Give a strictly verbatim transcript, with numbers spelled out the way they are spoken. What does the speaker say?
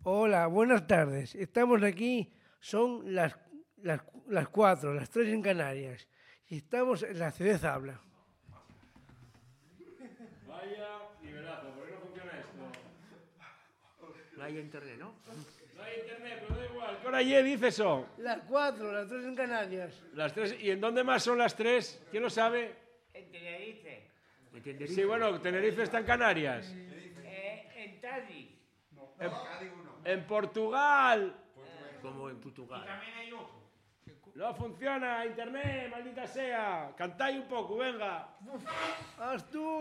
Hola, buenas tardes. Estamos aquí, son las, las, las cuatro, las tres en Canarias. Y estamos en la Ciudad Habla. Vaya nivelazo, ¿por qué no funciona esto? No hay internet, ¿no? No hay internet, pero da igual. ¿Qué hora ayer dice eso? Las cuatro, las tres en Canarias. Las tres. ¿Y en dónde más son las tres? ¿Quién lo sabe? En Tenerife, ¿En Tenerife? Sí, bueno, Tenerife está en Canarias. eh, en Cádiz. En, en Portugal. Como en Portugal. También hay otro. No funciona internet, maldita sea. Cantáis un poco, venga. ¡Haz tú!